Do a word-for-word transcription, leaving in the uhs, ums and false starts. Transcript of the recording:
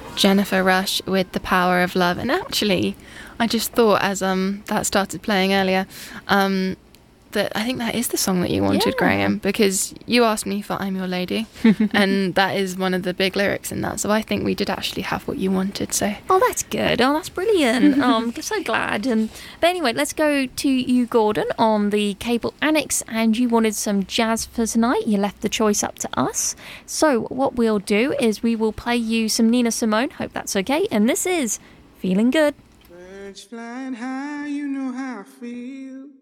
Jennifer Rush with The Power of Love. And actually, I just thought as um that started playing earlier, um, that I think that is the song that you wanted, Yeah. Graham, because you asked me for I'm Your Lady, and that is one of the big lyrics in that. So I think we did actually have what you wanted. So Oh, that's good. Oh, that's brilliant. Oh, I'm so glad. And but anyway, let's go to you, Gordon, on the cable annex. And you wanted some jazz for tonight. You left the choice up to us. So what we'll do is we will play you some Nina Simone. Hope that's okay. And this is Feeling Good. Birds flying high, you know how I feel.